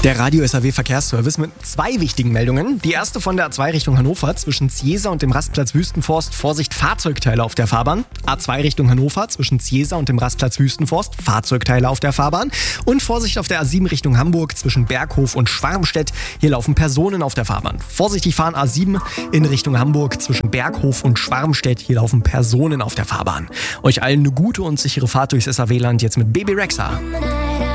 Der Radio SAW Verkehrsservice mit 2 wichtigen Meldungen. Die erste von der A2 Richtung Hannover zwischen Ziesa und dem Rastplatz Wüstenforst. Vorsicht, Fahrzeugteile auf der Fahrbahn. A2 Richtung Hannover zwischen Ziesa und dem Rastplatz Wüstenforst. Fahrzeugteile auf der Fahrbahn. Und Vorsicht auf der A7 Richtung Hamburg zwischen Berghof und Schwarmstedt. Hier laufen Personen auf der Fahrbahn. Vorsichtig fahren A7 in Richtung Hamburg zwischen Berghof und Schwarmstedt. Hier laufen Personen auf der Fahrbahn. Euch allen eine gute und sichere Fahrt durchs SAW-Land jetzt mit Baby Rexha.